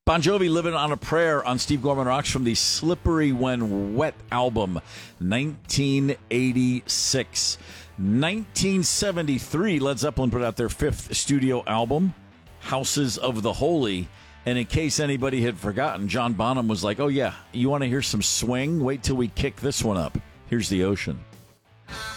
Bon Jovi, Living on a Prayer on Steve Gorman Rocks from the Slippery When Wet album, 1986. 1973, Led Zeppelin put out their fifth studio album, Houses of the Holy. And in case anybody had forgotten, John Bonham was like, oh yeah, you want to hear some swing? Wait till we kick this one up. Here's the ocean.